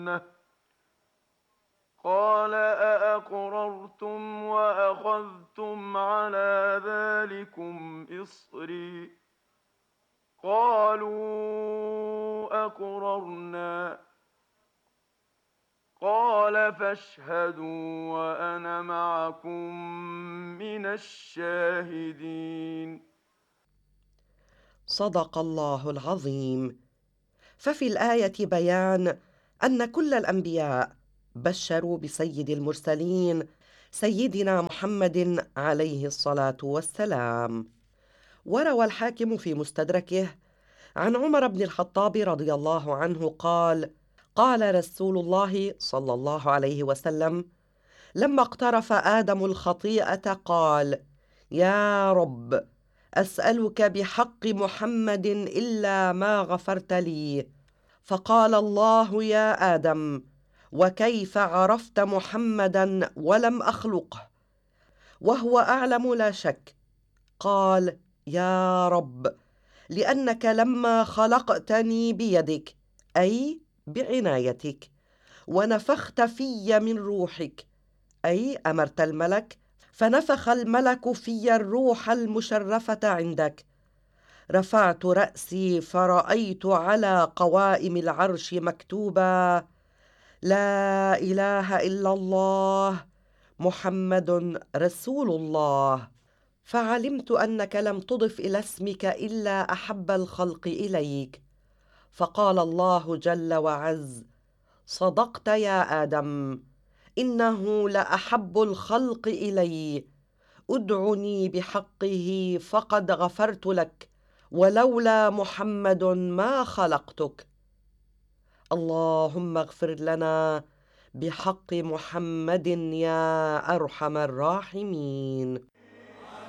قال أأقررتم وأخذتم على ذلكم إصري قالوا أقررنا قال فاشهدوا وأنا معكم من الشاهدين. صدق الله العظيم. ففي الآية بيان أن كل الأنبياء بشروا بسيد المرسلين سيدنا محمد عليه الصلاة والسلام. وروى الحاكم في مستدركه عن عمر بن الخطاب رضي الله عنه قال: قال رسول الله صلى الله عليه وسلم لما اقترف آدم الخطيئة قال: يا رب، أسألك بحق محمد إلا ما غفرت لي. فقال الله: يا آدم، وكيف عرفت محمدا ولم أخلقه وهو أعلم لا شك؟ قال: يا رب، لأنك لما خلقتني بيدك، أي بعنايتك، ونفخت في من روحك، أي أمرت الملك فنفخ الملك في الروح المشرفة عندك، رفعت رأسي فرأيت على قوائم العرش مكتوبا: لا إله إلا الله محمد رسول الله. فعلمت أنك لم تضف إلى اسمك إلا أحب الخلق إليك. فقال الله جل وعز: صدقت يا آدم، إنه لأحب الخلق إلي، ادعني بحقه فقد غفرت لك، ولولا محمد ما خلقتك. اللهم اغفر لنا بحق محمد يا أرحم الراحمين.